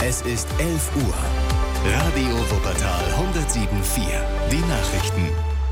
Es ist 11 Uhr. Radio Wuppertal 107.4. Die Nachrichten.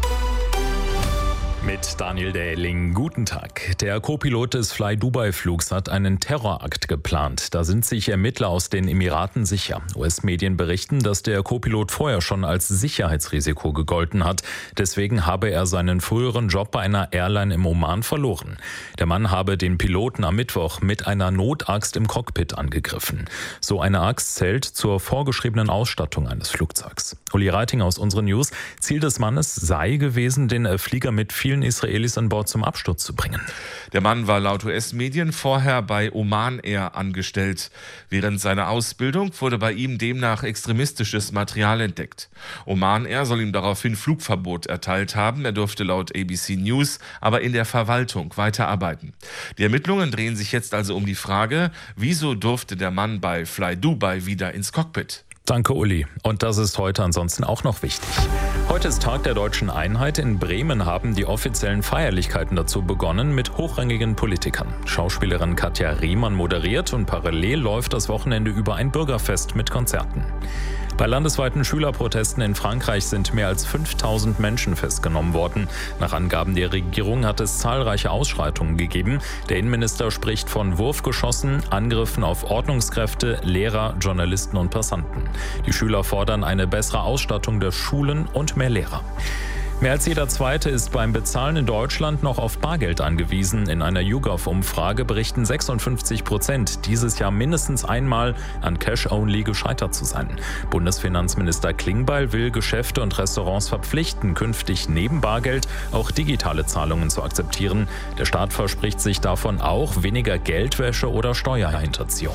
Mit Daniel Dähling, guten Tag. Der Co-Pilot des Fly-Dubai-Flugs hat einen Terrorakt geplant. Da sind sich Ermittler aus den Emiraten sicher. US-Medien berichten, dass der Co-Pilot vorher schon als Sicherheitsrisiko gegolten hat. Deswegen habe er seinen früheren Job bei einer Airline im Oman verloren. Der Mann habe den Piloten am Mittwoch mit einer Notaxt im Cockpit angegriffen. So eine Axt zählt zur vorgeschriebenen Ausstattung eines Flugzeugs. Uli Reiting aus unseren News. Ziel des Mannes sei gewesen, den Flieger mit vielen Israelis an Bord zum Absturz zu bringen. Der Mann war laut US-Medien vorher bei Oman Air angestellt. Während seiner Ausbildung wurde bei ihm demnach extremistisches Material entdeckt. Oman Air soll ihm daraufhin Flugverbot erteilt haben. Er durfte laut ABC News aber in der Verwaltung weiterarbeiten. Die Ermittlungen drehen sich jetzt also um die Frage, wieso durfte der Mann bei Fly Dubai wieder ins Cockpit? Danke, Uli. Und das ist heute ansonsten auch noch wichtig. Heute ist Tag der Deutschen Einheit. In Bremen haben die offiziellen Feierlichkeiten dazu begonnen mit hochrangigen Politikern. Schauspielerin Katja Riemann moderiert und parallel läuft das Wochenende über ein Bürgerfest mit Konzerten. Bei landesweiten Schülerprotesten in Frankreich sind mehr als 5000 Menschen festgenommen worden. Nach Angaben der Regierung hat es zahlreiche Ausschreitungen gegeben. Der Innenminister spricht von Wurfgeschossen, Angriffen auf Ordnungskräfte, Lehrer, Journalisten und Passanten. Die Schüler fordern eine bessere Ausstattung der Schulen und mehr Lehrer. Mehr als jeder Zweite ist beim Bezahlen in Deutschland noch auf Bargeld angewiesen. In einer YouGov-Umfrage berichten 56%, dieses Jahr mindestens einmal an Cash-Only gescheitert zu sein. Bundesfinanzminister Klingbeil will Geschäfte und Restaurants verpflichten, künftig neben Bargeld auch digitale Zahlungen zu akzeptieren. Der Staat verspricht sich davon auch weniger Geldwäsche oder Steuerhinterziehung.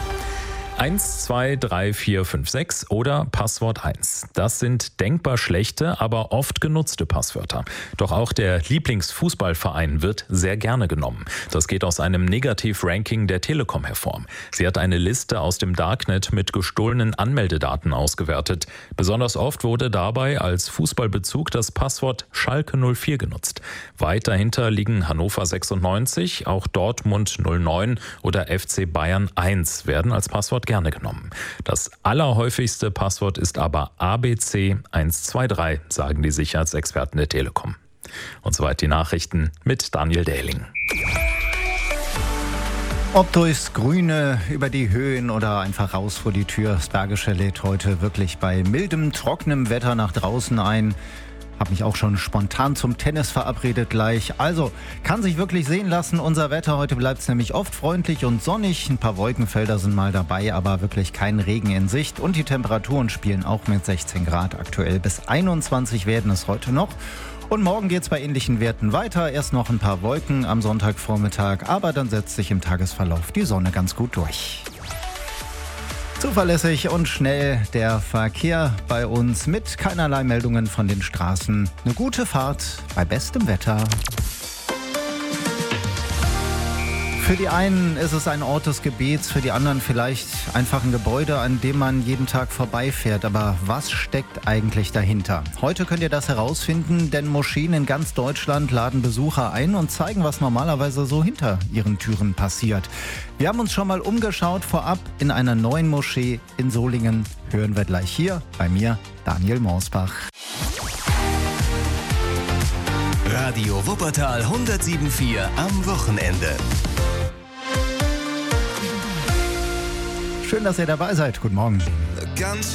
1, 2, 3, 4, 5, 6 oder Passwort 1. Das sind denkbar schlechte, aber oft genutzte Passwörter. Doch auch der Lieblingsfußballverein wird sehr gerne genommen. Das geht aus einem Negativ-Ranking der Telekom hervor. Sie hat eine Liste aus dem Darknet mit gestohlenen Anmeldedaten ausgewertet. Besonders oft wurde dabei als Fußballbezug das Passwort Schalke 04 genutzt. Weit dahinter liegen Hannover 96, auch Dortmund 09 oder FC Bayern 1 werden als Passwort gerne genommen. Das allerhäufigste Passwort ist aber ABC 123, sagen die Sicherheitsexperten der Telekom. Und soweit die Nachrichten mit Daniel Dähling. Ob durchs Grüne, über die Höhen oder einfach raus vor die Tür, das Bergische lädt heute wirklich bei mildem, trockenem Wetter nach draußen ein. Hab mich auch schon spontan zum Tennis verabredet gleich. Also, kann sich wirklich sehen lassen. Unser Wetter heute bleibt es nämlich oft freundlich und sonnig. Ein paar Wolkenfelder sind mal dabei, aber wirklich kein Regen in Sicht. Und die Temperaturen spielen auch mit 16 Grad aktuell. Bis 21 werden es heute noch. Und morgen geht es bei ähnlichen Werten weiter. Erst noch ein paar Wolken am Sonntagvormittag, aber dann setzt sich im Tagesverlauf die Sonne ganz gut durch. Zuverlässig und schnell der Verkehr bei uns mit keinerlei Meldungen von den Straßen. Eine gute Fahrt bei bestem Wetter. Für die einen ist es ein Ort des Gebets, für die anderen vielleicht einfach ein Gebäude, an dem man jeden Tag vorbeifährt. Aber was steckt eigentlich dahinter? Heute könnt ihr das herausfinden, denn Moscheen in ganz Deutschland laden Besucher ein und zeigen, was normalerweise so hinter ihren Türen passiert. Wir haben uns schon mal umgeschaut vorab in einer neuen Moschee in Solingen. Hören wir gleich hier bei mir, Daniel Morsbach. Radio Wuppertal 107.4 am Wochenende. Schön, dass ihr dabei seid. Guten Morgen. Ganz